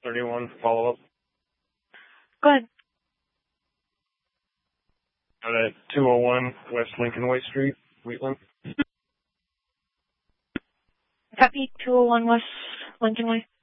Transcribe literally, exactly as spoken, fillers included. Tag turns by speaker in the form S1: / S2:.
S1: thirty-one follow-up.
S2: Go ahead.
S1: Out at two oh one West Lincoln Way Street, Wheatland.
S2: Copy two oh one West Lincoln Way.